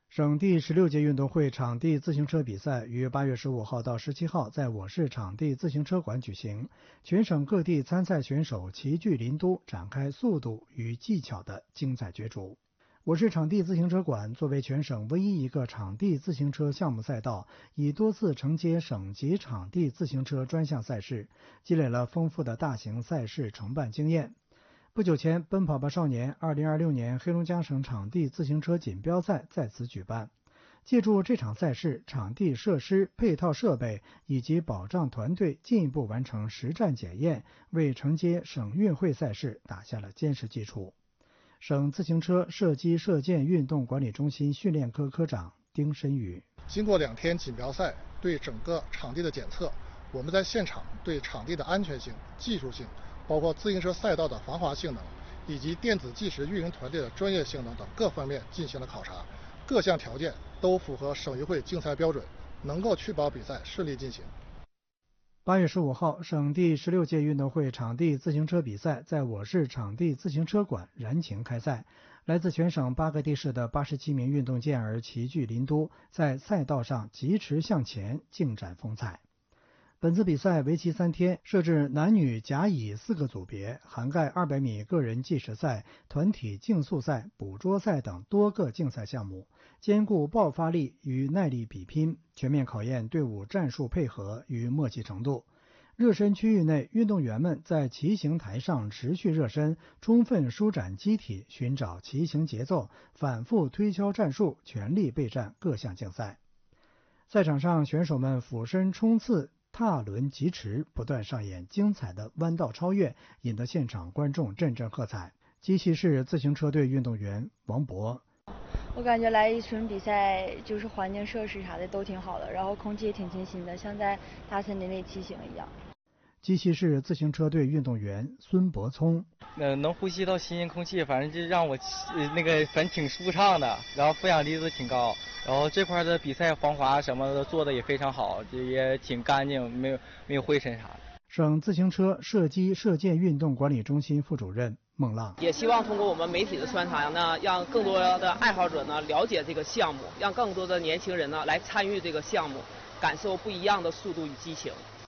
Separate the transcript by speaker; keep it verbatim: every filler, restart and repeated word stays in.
Speaker 1: 省第十六届运动会场地自行车比赛于八月十五号到十七号在我市场地自行车馆举行，全省各地参赛选手齐聚林都，展开速度与技巧的精彩角逐。我市场地自行车馆作为全省唯一一个场地自行车项目赛道，已多次承接省级场地自行车专项赛事，积累了丰富的大型赛事承办经验。不久前，奔跑吧少年二零二六年黑龙江省场地自行车锦标赛在此举办。借助这场赛事，场地设施、配套设备以及保障团队进一步完成实战检验，为承接省运会赛事打下了坚实基础。省自行车射击射箭运动管理中心训练科科长丁申宇：
Speaker 2: 经过两天锦标赛对整个场地的检测，我们在现场对场地的安全性、技术性，包括自行车赛道的防滑性能，以及电子计时运营团队的专业性能等各方面进行了考察，各项条件都符合省运会竞赛标准，能够确保比赛顺利进行。
Speaker 1: 八月十五号，省第十六届运动会场地自行车比赛在我市场地自行车馆燃情开赛，来自全省八个地市的八十七名运动健儿齐聚林都，在赛道上疾驰向前，竞展风采。本次比赛为期三天，设置男女甲乙四个组别，涵盖二百米个人计时赛、团体竞速赛、捕捉赛等多个竞赛项目，兼顾爆发力与耐力比拼，全面考验队伍战术配合与默契程度。热身区域内，运动员们在骑行台上持续热身，充分舒展机体，寻找骑行节奏，反复推敲战术，全力备战各项竞赛。赛场上，选手们俯身冲刺、踏轮疾驰，不断上演精彩的弯道超越，引得现场观众阵阵喝彩。机器式自行车队运动员王博：
Speaker 3: 我感觉来一村比赛，就是环境设施啥的都挺好的，然后空气也挺清新的，像在大森林里骑行一样。
Speaker 1: 机器式自行车队运动员孙博聪：
Speaker 4: 呃，能呼吸到新鲜空气，反正就让我、呃、那个反正挺舒畅的，然后负氧离子挺高。然后这块的比赛防滑什么的做的也非常好，也挺干净，没有没有灰尘啥的。
Speaker 1: 省自行车射击射箭运动管理中心副主任孟浪：
Speaker 5: 也希望通过我们媒体的宣传呢，让更多的爱好者呢了解这个项目，让更多的年轻人呢来参与这个项目，感受不一样的速度与激情。